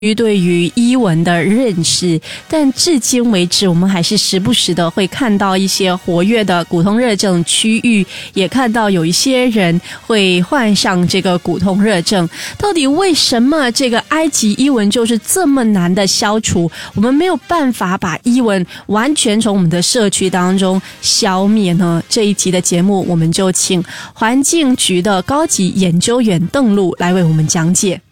对于伊文的认识，但至今为止我们还是时不时的会看到一些活跃的骨痛热症区域，也看到有一些人会患上这个骨痛热症。到底为什么这个埃及伊文就是这么难的消除？我们没有办法把伊文完全从我们的社区当中消灭呢？这一集的节目我们就请环境局的高级研究员邓璐来为我们讲解。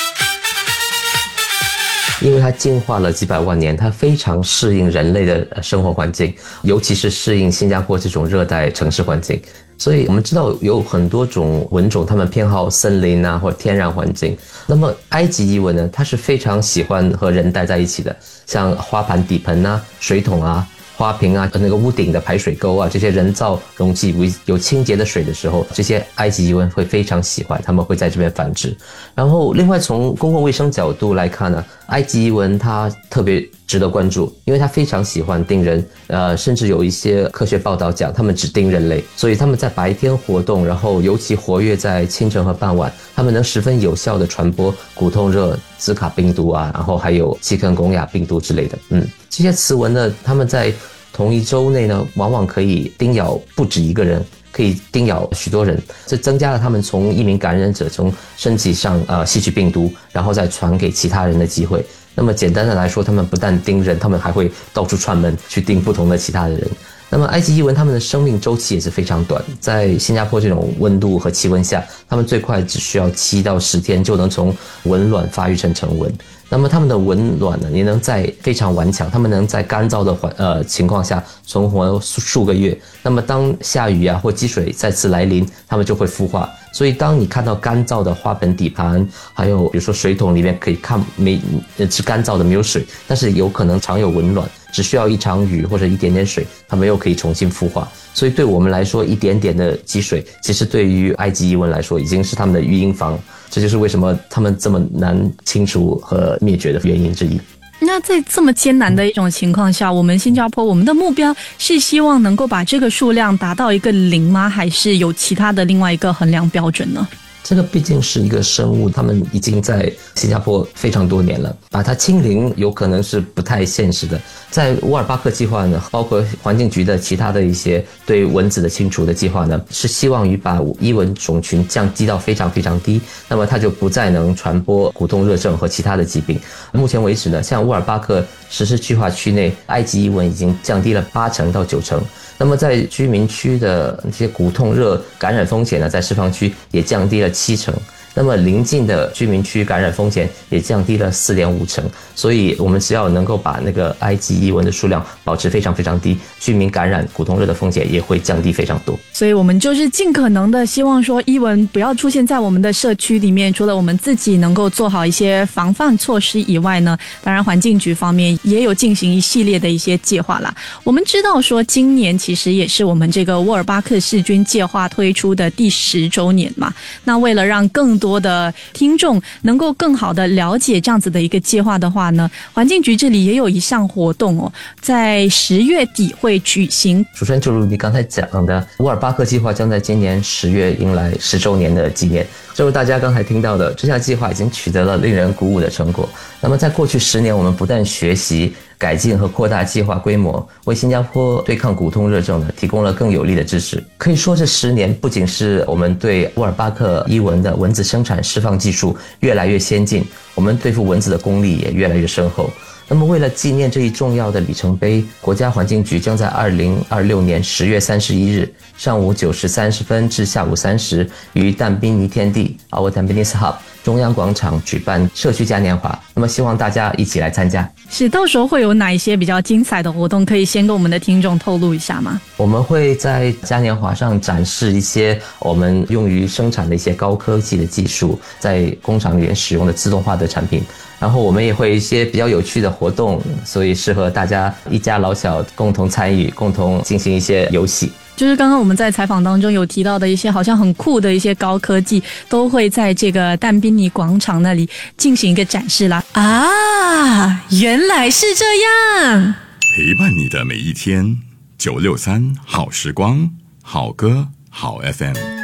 因为它进化了几百万年，它非常适应人类的生活环境，尤其是适应新加坡这种热带城市环境。所以我们知道有很多种蚊种，它们偏好森林啊或天然环境。那么埃及伊蚊呢，它是非常喜欢和人待在一起的，像花盘底盆啊、水桶啊、花瓶啊、那个屋顶的排水沟啊，这些人造容器有清洁的水的时候，这些埃及伊蚊会非常喜欢，他们会在这边繁殖。然后另外从公共卫生角度来看呢，埃及伊蚊它特别值得关注，因为它非常喜欢叮人，甚至有一些科学报道讲，他们只叮人类，所以他们在白天活动，然后尤其活跃在清晨和傍晚，他们能十分有效地传播骨痛热、兹卡病毒啊，然后还有西肯龚亚病毒之类的。这些雌蚊呢，他们在同一周内呢，往往可以叮咬不止一个人，可以叮咬许多人，这增加了他们从一名感染者从身体上吸取病毒，然后再传给其他人的机会。那么简单的来说，他们不但叮人，他们还会到处串门去叮不同的其他的人。那么埃及伊蚊他们的生命周期也是非常短，在新加坡这种温度和气温下，他们最快只需要7到10天就能从蚊卵发育成成蚊。那么它们的蚊卵呢，也能在非常顽强，它们能在干燥的情况下存活数个月。那么当下雨啊或积水再次来临，它们就会孵化。所以当你看到干燥的花盆底盘，还有比如说水桶里面可以看是干燥的没有水，但是有可能常有蚊卵，只需要一场雨或者一点点水，它们又可以重新孵化。所以对我们来说，一点点的积水，其实对于埃及伊蚊来说已经是他们的育婴房。这就是为什么他们这么难清除和灭绝的原因之一。 那在这么艰难的一种情况下，我们新加坡我们的目标是希望能够把这个数量达到一个0吗？还是有其他的另外一个衡量标准呢？ 这个毕竟是一个生物，他们已经在新加坡非常多年了，把它清零有可能是不太现实的。在乌尔巴克计划呢，包括环境局的其他的一些对蚊子的清除的计划呢，是希望于把伊蚊种群降低到非常非常低，那么它就不再能传播骨痛热症和其他的疾病。目前为止呢，像乌尔巴克实施计划区内，埃及伊蚊已经降低了80%到90%。那么在居民区的这些骨痛热感染风险呢，在释放区也降低了70%。那么邻近的居民区感染风险也降低了4.5%，所以我们只要能够把那个埃及伊蚊的数量保持非常非常低，居民感染骨痛热的风险也会降低非常多。 所以我们就是尽可能的希望说伊蚊不要出现在我们的社区里面，除了我们自己能够做好一些防范措施以外呢，当然环境局方面也有进行一系列的一些计划啦。我们知道说今年其实也是我们这个沃尔巴克世军计划推出的第10周年嘛，那为了让更多的听众能够更好的了解这样子的一个计划的话呢，环境局这里也有一项活动哦，在10月底会举行。 主持人，就如你刚才讲的，沃尔巴克计划将在今年10月迎来10周年的纪念。正如大家刚才听到的，这项计划已经取得了令人鼓舞的成果。那么在过去10年，我们不但学习、改进和扩大计划规模，为新加坡对抗骨痛热症呢提供了更有力的支持。可以说这10年不仅是我们对沃尔巴克伊蚊的蚊子生产释放技术越来越先进，我们对付蚊子的功力也越来越深厚。那么为了纪念这一重要的里程碑，国家环境局将在2026年10月31日上午9时30分至下午3时于但宾尼天地 Our Tampines Hub 中央广场举办社区嘉年华，那么希望大家一起来参加。 是，到时候会有哪一些比较精彩的活动，可以先跟我们的听众透露一下吗？ 我们会在嘉年华上展示一些我们用于生产的一些高科技的技术，在工厂里面使用的自动化的产品，然后我们也会有一些比较有趣的活动，所以适合大家一家老小共同参与，共同进行一些游戏。 就是刚刚我们在采访当中有提到的一些好像很酷的一些高科技，都会在这个但宾尼广场那里进行一个展示啦。啊，原来是这样！ 陪伴你的每一天，963好时光，好歌好 FM。